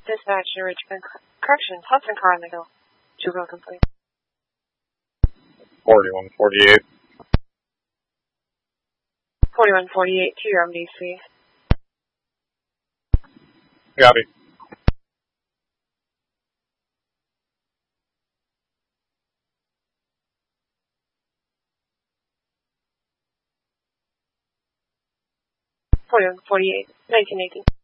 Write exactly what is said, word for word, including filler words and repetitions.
Dispatch to Richmond Corrections, Hudson Carmichael. Juvenile complaint. forty-one forty-eight. forty-one forty-eight to your M D C. Copy. forty-one forty-eight, nineteen eighteen.